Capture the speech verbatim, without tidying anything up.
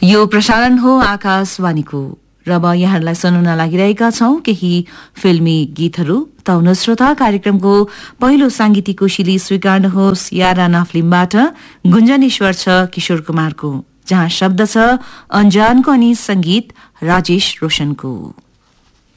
यो प्रसारण हो आकाशवाणीको र अब यहाँहरूलाई सुन्न लागिरहेका छौं केही फिल्मी गीतहरू। त हुन श्रोता, कार्यक्रमको पहिलो सांगीतिक कोशिली स्वीकार्नुहोस् याराना फिल्मबाट गुन्जनेश्वर छ किशोर कुमारको, जहाँ शब्द छ अन्जानको अनि संगीत राजेश रोशनको।